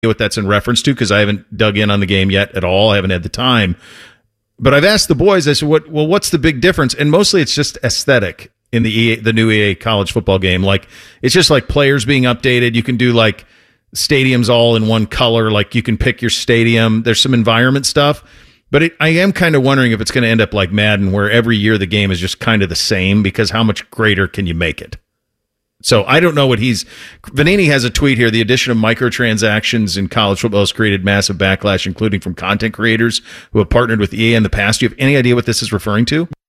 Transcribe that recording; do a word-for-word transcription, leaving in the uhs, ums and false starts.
what that's in reference to because I haven't dug in on the game yet at all. I haven't had the time. But I've asked the boys, I said, "What? Well, what's the big difference?" And mostly it's just aesthetic in the E A, the new E A college football game. Like, it's just like players being updated. You can do like stadiums all in one color. Like, you can pick your stadium. There's some environment stuff. But it, I am kind of wondering if it's going to end up like Madden, where every year the game is just kind of the same, because how much greater can you make it? So I don't know what he's... Vanini has a tweet here. The addition of microtransactions in college football has created massive backlash, including from content creators who have partnered with E A in the past. Do you have any idea what this is referring to?